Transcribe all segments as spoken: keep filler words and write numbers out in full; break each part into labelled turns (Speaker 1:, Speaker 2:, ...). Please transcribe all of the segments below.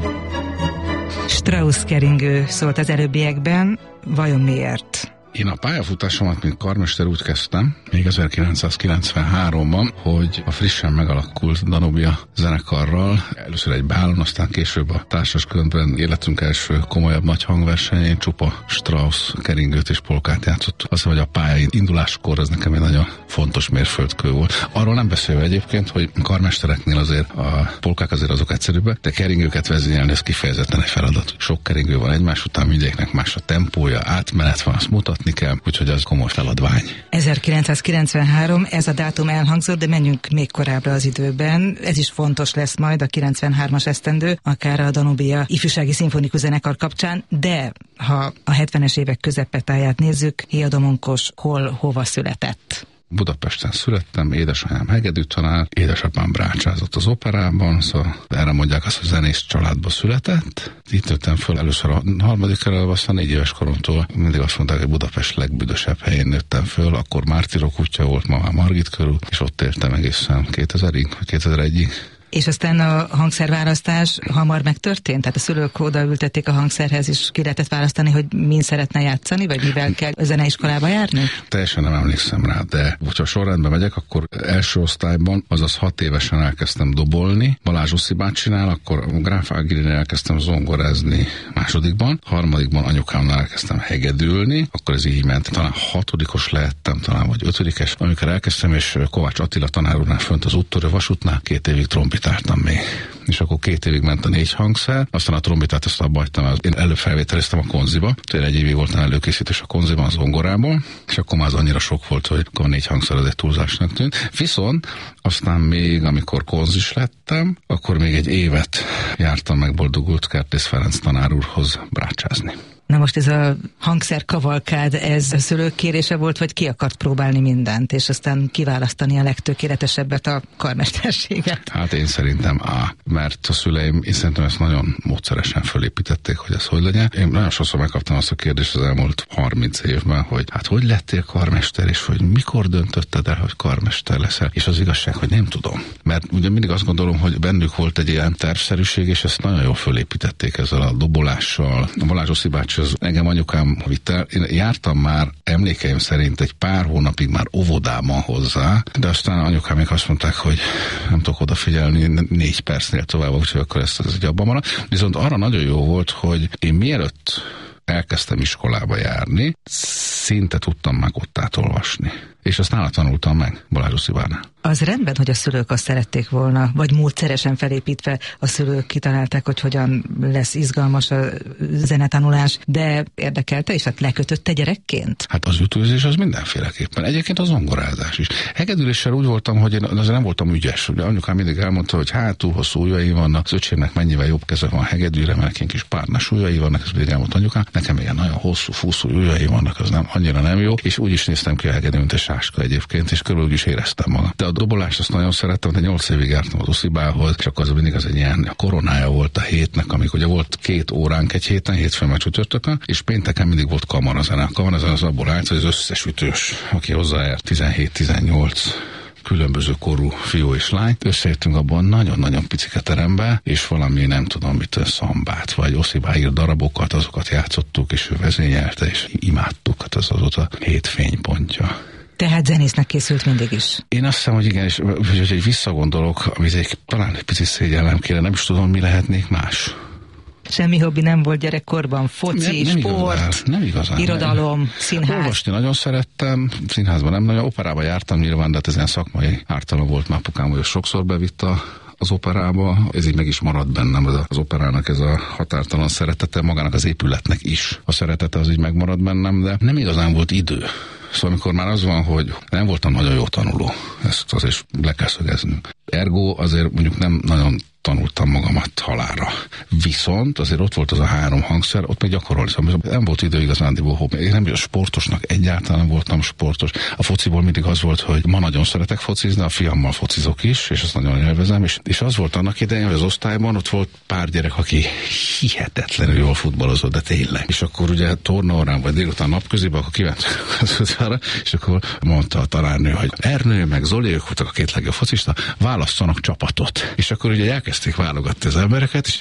Speaker 1: Strauss keringő szólt az előbbiekben, vajon miért?
Speaker 2: Én a pályafutásomat, mint karmester úgy kezdtem, még ezerkilencszázkilencvenháromban, hogy a frissen megalakult Danubia zenekarral, először egy bálon, aztán később a társas körben életünk első komolyabb nagy hangversenyén csupa Strauss keringőt és polkát játszottuk. Azt mondja, hogy a pálya induláskor ez nekem egy nagyon fontos mérföldkő volt. Arról nem beszélve egyébként, hogy karmestereknél azért a polkák azért azok egyszerűbbek, de keringőket vezényelni ez kifejezetten egy feladat. Sok keringő van egymás után, mindegyiknek más a tempója, átmenet van, azt mutatni kell, úgyhogy az komoly feladvány.
Speaker 1: ezerkilencszázkilencvenhárom, ez a dátum elhangzott, de menjünk még korábbra az időben. Ez is fontos lesz majd a kilencvenhármas esztendő, akár a Danubia ifjúsági szimfonikus zenekar kapcsán, de ha a hetvenes évek közepetáját nézzük, Héa Domonkos hol, hova született?
Speaker 2: Budapesten születtem, édesanyám hegedűtanár, édesapám brácsázott az operában, szóval erre mondják azt, hogy zenész családba született. Itt nőttem föl először a harmadik kerületben, aztán négy éves koromtól mindig azt mondták, hogy Budapest legbüdösebb helyén nőttem föl, akkor Mártirok útja volt, ma már Margit körül, és ott éltem egészen kétezerig, vagy kétezer-egyig.
Speaker 1: És aztán a hangszerválasztás hamar megtörtént? Tehát a szülők odaültették a hangszerhez, és ki lehetett választani, hogy min szeretne játszani, vagy mivel kell a zeneiskolába járni?
Speaker 2: Teljesen nem emlékszem rá, de hogyha sorrendben megyek, akkor első osztályban, azaz hat évesen elkezdtem dobolni. Balázs Uszi bácsinál, akkor Gráf Ágirinél elkezdtem zongorázni másodikban, harmadikban anyukámnál elkezdtem hegedülni, akkor ez így ment. Talán hatodikos lehettem, talán vagy ötödikes, amikor elkezdtem, és Kovács Attila tanár úrnál fönt az úttörő vasútnál két évig trombitáltam még. És akkor két évig ment a négy hangszer, aztán a trombitát ezt abba hagytam, én előbb felvételeztem a konziba, tényleg egy évig voltam előkészítés a konziban, az zongorából, és akkor már az annyira sok volt, hogy akkor a négy hangszer az egy túlzásnak tűnt. Viszont aztán még, amikor konzis lettem, akkor még egy évet jártam meg boldogult Kertész Ferenc tanár úrhoz brácsázni.
Speaker 1: Na most ez a hangszer kavalkád, ez a szülők kérése volt, vagy ki akart próbálni mindent, és aztán kiválasztani a legtökéletesebbet a karmesterséget?
Speaker 2: Hát én szerintem á, mert a szüleim, én szerintem ezt nagyon módszeresen fölépítették, hogy ez hogy legyen. Én nagyon sokszor megkaptam azt a kérdést az elmúlt harminc évben, hogy hát hogy lettél karmester, és hogy mikor döntötted el, hogy karmester leszel, és az igazság, hogy nem tudom. Mert ugye mindig azt gondolom, hogy bennük volt egy ilyen tervszerűség, és ezt nagyon jól fölépítették ezzel a dobolással. A Balázs Oszi bácsi az engem anyukám vitt el. Én jártam már emlékeim szerint egy pár hónapig már óvodában hozzá, de aztán anyukám még azt mondták, hogy nem tudok odafigyelni négy percnél tovább, úgyhogy akkor ezt az egy abban marad. Viszont arra nagyon jó volt, hogy én mielőtt elkezdtem iskolába járni, szinte tudtam már Gottát olvasni. És azt nála tanultam meg, Balázs Oszibánál.
Speaker 1: Az rendben, hogy a szülők azt szerették volna, vagy módszeresen felépítve a szülők kitalálták, hogy hogyan lesz izgalmas a zenetanulás, de érdekelte, és hát lekötötte gyerekként?
Speaker 2: Hát az ütőzés az mindenféleképpen. Egyébként az zongorázás is. Hegedüléssel úgy voltam, hogy én azért nem voltam ügyes. Ugye anyukám mindig elmondta, hogy hát túl hosszú ujjai vannak, az öcsémnek mennyivel jobb keze van hegedűre, mert én kis párnás ujjai vannak, ez mindig elmondta anyukám. Nekem ilyen nagyon hosszú, fúszú ujjai vannak, az nem annyira nem jó, és úgy is néztem ki a hegedű, mint egy sáska egyébként, és körülbelül is éreztem magam. De a dobolást azt nagyon szerettem, de nyolc évig jártam az Oszibához, csak az mindig az egy ilyen koronája volt a hétnek, amikor ugye volt két óránk egy héten, hétfőn meg csütörtökön, és pénteken mindig volt kamarazene. A kamarazene az abból állt, hogy az összes ütős, aki hozzájárt tizenhét-tizennyolc különböző korú fiú és lány, összejöttünk abban nagyon-nagyon picike terembe, és valami nem tudom mit, szambát, vagy Oszibá írt darabokat, azokat játszottuk, és ő vezényelte, és imádtuk, hát az az a hét fénypontja.
Speaker 1: Tehát zenésznek készült mindig is.
Speaker 2: Én azt hiszem, hogy igen, és hogy egy visszagondolok, amit egy, talán egy picit szégyellem kéne, nem is tudom, mi lehetnék más.
Speaker 1: Semmi hobbi nem volt gyerekkorban? Foci,
Speaker 2: nem, nem
Speaker 1: sport,
Speaker 2: igazán, nem igazán,
Speaker 1: irodalom,
Speaker 2: nem.
Speaker 1: Színház?
Speaker 2: Olvasni nagyon szerettem, színházban nem nagyon, operába jártam nyilván, de hát ez ilyen szakmai ártalom volt, már apukám, hogy sokszor bevitt a az operába, ez így meg is maradt bennem, az, az operának ez a határtalan szeretete, magának az épületnek is a szeretete az így megmaradt bennem, de nem igazán volt idő. Szóval amikor már az van, hogy nem voltam nagyon jó tanuló, ezt azért le kell szögeznünk. Ergo azért mondjuk nem nagyon tanultam magamat halálra. Viszont azért ott volt az a három hangszer, ott még gyakorolni. Szóval nem volt idő igazándiból hobbi. Én nem sportosnak egyáltalán nem voltam sportos. A fociból mindig az volt, hogy ma nagyon szeretek focizni, a fiammal focizok is, és azt nagyon élvezem. És, és az volt annak idején, hogy az osztályban ott volt pár gyerek, aki hihetetlenül jól futballozott, de tényleg. És akkor ugye tornaórán vagy délután napközében, akkor kimentünk az utcára, és akkor mondta a tanárnő, hogy Ernő meg Zoli, ők voltak a két legjobb focista, választanak csapatot. És akkor ugye elkezdték válogatni az embereket, és mindig a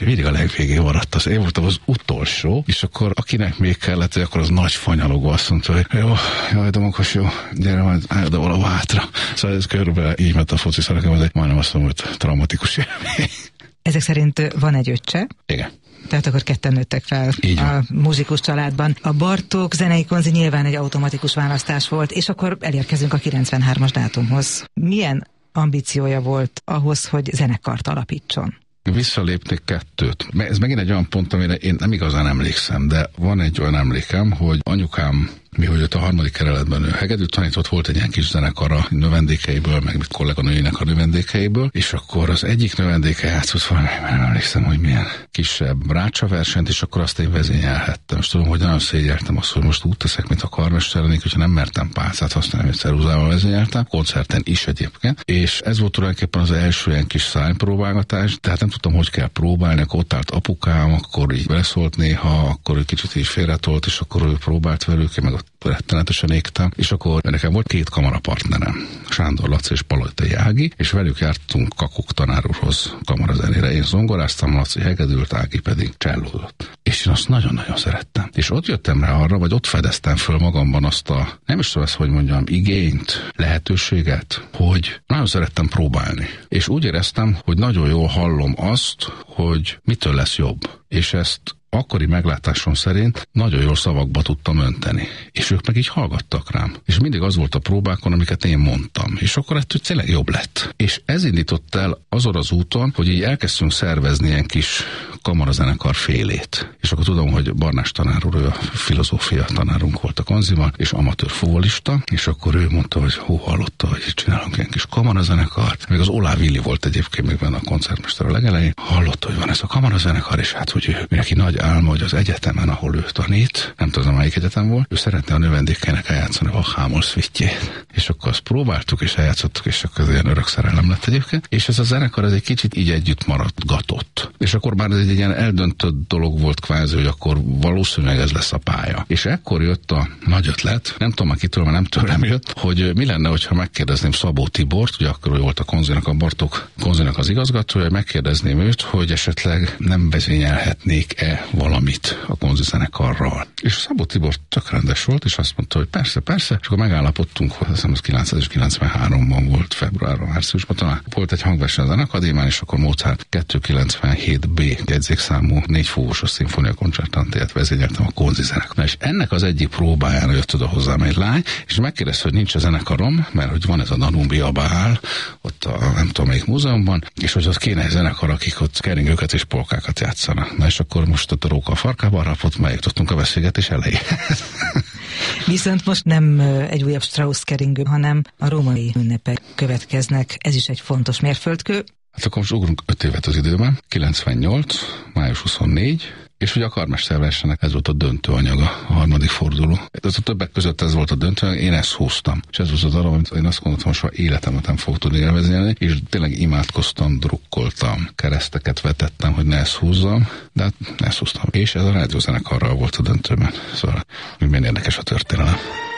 Speaker 2: legvégén maradt az. Én voltam az utolsó, és akkor akinek még kellett, hogy akkor az nagy fanyalogó azt mondta, hogy jó, jaj, Domokos, jó, gyere majd, állj oda valahol hátra. Szóval ez körülbelül így ment a foci, szóval nekem ez egy majdnem azt mondom, hogy traumatikus élmény.
Speaker 1: Ezek szerint van egy öccse?
Speaker 2: Igen.
Speaker 1: Tehát akkor ketten nőttek fel a muzsikus családban. A Bartók zenei konzi nyilván egy automatikus választás volt, és akkor elérkezünk a kilencvenhármas dátumhoz. Milyen ambíciója volt ahhoz, hogy zenekart alapítson?
Speaker 2: Visszalépnék kettőt. Ez megint egy olyan pont, amire én nem igazán emlékszem, de van egy olyan emlékem, hogy anyukám, mi hogy ott a harmadik kereletben ő hegedűt tanított, volt egy ilyen kis zenekara növendékeiből, meg mit kolléganőjének a növendékeiből, és akkor az egyik növendéke játszott valami, nem emlékszem, hogy milyen kisebb rácsaversenyt, és akkor azt én vezényelhettem. És tudom, hogy nagyon szégyeltem azt, hogy most úgy teszek, mint a karmester lennék, hogyha nem mertem pálcát használni, hogy ceruzával vezényeltem, koncerten is egyébként. És ez volt tulajdonképpen az első ilyen kis szájpróbálgatás, tehát nem tudtam, hogy kell próbálni, akkor ott állt apukám, akkor így beleszólt néha, akkor ő kicsit így félretolt, és akkor ő próbált velük, én meg rettenetesen égtem, és akkor nekem volt két kamarapartnerem, Sándor Laci és Palota Ági, és velük jártunk Kakuk tanár úrhoz kamarazenére. Én zongoráztam, Laci hegedült, Ági pedig csellózott. És én azt nagyon-nagyon szerettem. És ott jöttem rá arra, vagy ott fedeztem föl magamban azt a, nem is tudom ezt, hogy mondjam, igényt, lehetőséget, hogy nagyon szerettem próbálni. És úgy éreztem, hogy nagyon jól hallom azt, hogy mitől lesz jobb. És ezt akkori meglátásom szerint nagyon jól szavakba tudtam önteni. És ők meg így hallgattak rám. És mindig az volt a próbákon, amiket én mondtam. És akkor ettől tényleg jobb lett. És ez indított el azon az úton, hogy így elkezdtünk szervezni ilyen kis kamarazenekar félét. És akkor tudom, hogy Barnás tanár úr, ő a filozófia tanárunk volt a konziban, és amatőr futballista, és akkor ő mondta, hogy hú, hallotta, hogy csinálunk ilyen kis kamarazenekart. Még az Olá Villi volt egyébként még benne a koncertmester a legelején. Hallotta, hogy van ez a kamarazenekar, és hát, hogy ő neki nagy álma, hogy az egyetemen, ahol ő tanít, nem tudom, melyik egyetem volt, ő szeretne a növendékeinek eljátszani a Hámol szvittyét. És akkor azt próbáltuk, és eljátszottuk, és akkor ez ilyen örök szerelem lett egyébként. És ez a zenekar, ez egy kicsit így együtt maradgatott. És akkor már ez egy ilyen eldöntött dolog volt kvázi, hogy akkor valószínűleg ez lesz a pálya. És ekkor jött a nagy ötlet, nem tudom már kitől, mert nem tőlem jött, hogy mi lenne, hogyha megkérdezném Szabó Tibort, ugye akkor ő volt a konzinak, a Bartók konzinak az igazgatója, megkérdezném őt, hogy esetleg nem vezényelhetnék-e valamit a konzi zenekarral. És Szabó Tibor tök rendes volt, és azt mondta, hogy persze, persze, és akkor megállapodtunk, hogy azt hiszem az kilencszázkilencvenháromban volt, februárban, márciusban, talán volt egy hangverseny a Zenakadémián, és akkor Mozart kétszázkilencvenhét bé jegyzékszámú négy fúvósos szimfónia koncertantéját vezényeltem a konzi zenekar. És ennek az egyik próbájára jött oda hozzám egy lány, és megkérdezte, hogy nincs a zenekarom, mert hogy van ez a Danumbia Bál, ott a nem tudom melyik múzeumban, és hogy ott kéne egy zenekar, akik ott keringőket és polkákat játszanak. Na és akkor most ott a róka a farkába harapott, megjutottunk a beszélgetés elejéhez.
Speaker 1: Viszont most nem egy újabb Strauss keringő, hanem a római ünnepek következnek. Ez is egy fontos mérföldkő.
Speaker 2: Hát akkor most ugrunk öt évet az időben, kilencvennyolc, május huszonnégy, és ugye a karmesterversenynek ez volt a döntő anyaga, a harmadik forduló. Ez a többek között ez volt a döntő, én ezt húztam. És ez volt az arra, amit én azt gondoltam, hogy soha életemet nem fog tudni elvezélni, és tényleg imádkoztam, drukkoltam, kereszteket vetettem, hogy ne ezt húzzam, de hát ezt húztam. És ez a rádiózenekarral volt a döntőben. Szóval minden érdekes a történelem.